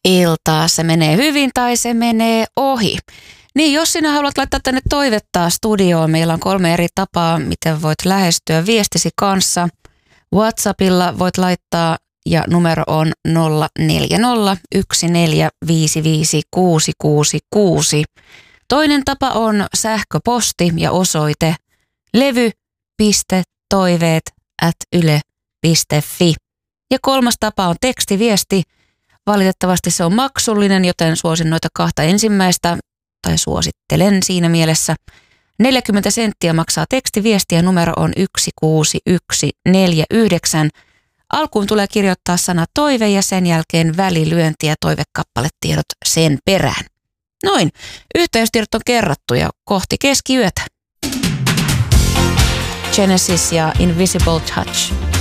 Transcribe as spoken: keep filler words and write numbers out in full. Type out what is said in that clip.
iltaa. Se menee hyvin tai se menee ohi. Niin, jos sinä haluat laittaa tänne toivettaa studioon, meillä on kolme eri tapaa, miten voit lähestyä viestisi kanssa. WhatsAppilla voit laittaa ja numero on nolla neljä nolla yksi neljä viisi viisi kuusi kuusi kuusi. Toinen tapa on sähköposti ja osoite levy piste toiveet ät yle piste fi. Ja kolmas tapa on tekstiviesti. Valitettavasti se on maksullinen, joten suosin noita kahta ensimmäistä, tai suosittelen siinä mielessä. neljäkymmentä senttiä maksaa tekstiviesti ja numero on yksi kuusi yksi neljä yhdeksän. Alkuun tulee kirjoittaa sana toive ja sen jälkeen välilyönti ja toivekappaletiedot sen perään. Noin, yhteystiedot on kerrattu ja kohti keskiyötä. Genesis ja Invisible Touch.